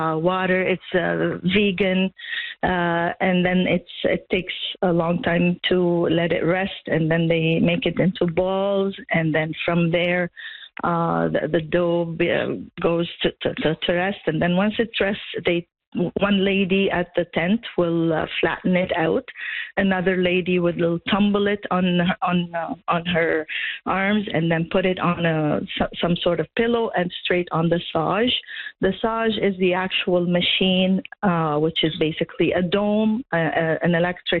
water. It's vegan, and then it takes a long time to let it rest, and then they make it into balls, and then from there the dough goes to rest, and then once it rests, one lady at the tent will flatten it out. Another lady will tumble it on her arms and then put it on some sort of pillow and straight on the sage. The sage is the actual machine, which is basically a dome, an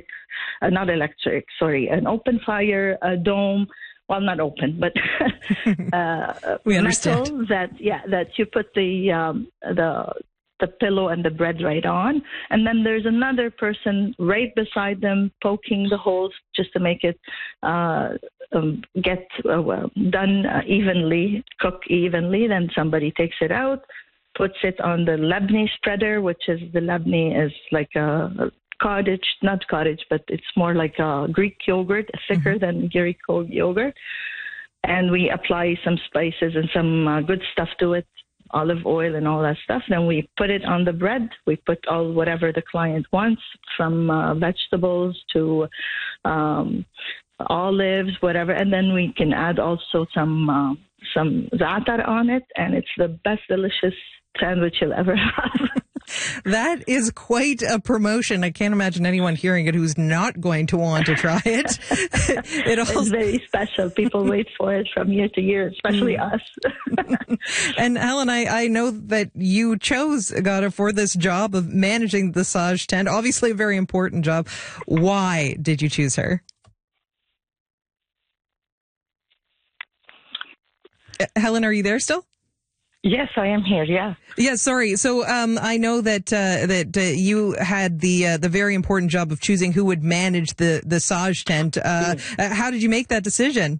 open fire dome. Well, not open, but we understand. Metal that you put the pillow and the bread right on, and then there's another person right beside them poking the holes just to make it get done evenly, cook evenly. Then somebody takes it out, puts it on the labneh spreader, which is like a not cottage, but it's more like a Greek yogurt, thicker than Greek yogurt. And we apply some spices and some good stuff to it, olive oil and all that stuff. Then we put it on the bread. We put whatever the client wants, from vegetables to olives, whatever. And then we can add also some za'atar on it, and it's the best delicious sandwich you'll ever have. That is quite a promotion. I can't imagine anyone hearing it who's not going to want to try it. It's very special. People wait for it from year to year, especially us. And Helen, I know that you chose Agata for this job of managing the Sage tent. Obviously a very important job. Why did you choose her? Helen, are you there still? Yes, I am here. Yeah. Yeah. Sorry. So I know that you had the very important job of choosing who would manage the Sage tent. How did you make that decision?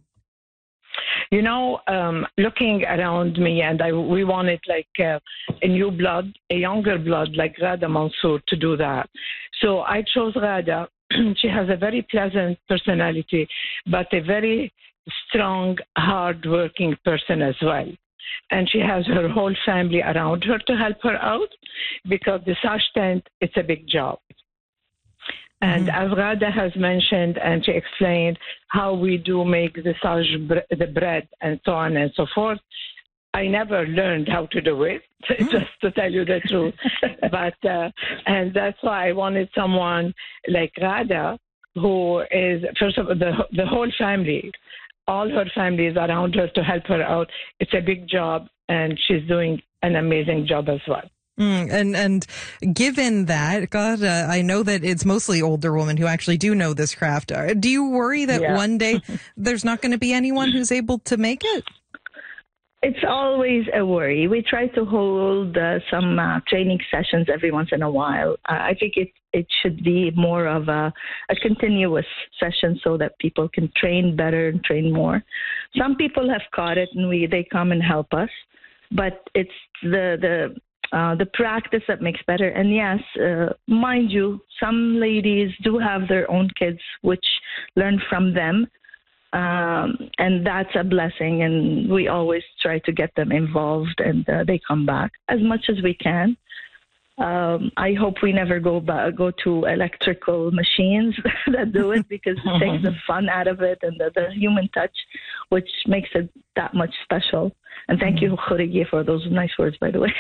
Looking around me, and we wanted like a new blood, a younger blood like Ghada Mansour to do that. So I chose Ghada. She has a very pleasant personality, but a very strong, hard-working person as well. And she has her whole family around her to help her out, because the Sage tent, it's a big job. And as Ghada has mentioned, and she explained how we do make the Sage the bread and so on and so forth, I never learned how to do it, just to tell you the truth. But and that's why I wanted someone like Ghada, who is, first of all, the whole family. All her family is around her to help her out. It's a big job, and she's doing an amazing job as well. And given that, God, I know that it's mostly older women who actually do know this craft. Do you worry that one day there's not going to be anyone who's able to make it? It's always a worry. We try to hold some training sessions every once in a while. I think it should be more of a continuous session so that people can train better and train more. Some people have caught it, and they come and help us, but it's the practice that makes better. And yes, mind you, some ladies do have their own kids which learn from them. And that's a blessing, and we always try to get them involved, and they come back as much as we can. I hope we never go to electrical machines that do it, because it takes the fun out of it and the human touch, which makes it that much special. And thank you, Khouregia, for those nice words, by the way.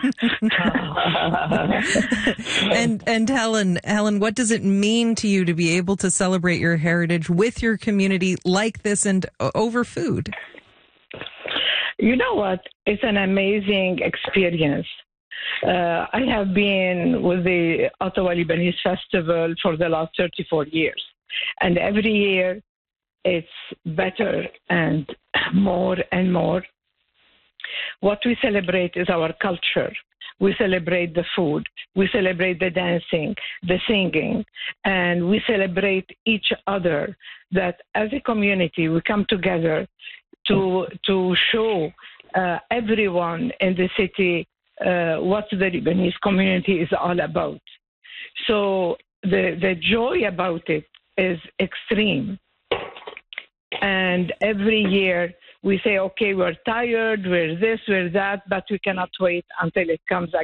And Helen, what does it mean to you to be able to celebrate your heritage with your community like this and over food? You know what? It's an amazing experience. I have been with the Ottawa Lebanese Festival for the last 34 years. And every year it's better and more and more. What we celebrate is our culture. We celebrate the food. We celebrate the dancing, the singing, and we celebrate each other. That as a community, we come together to show everyone in the city what the Lebanese community is all about. So the joy about it is extreme. And every year we say, okay, we're tired, we're this, we're that, but we cannot wait until it comes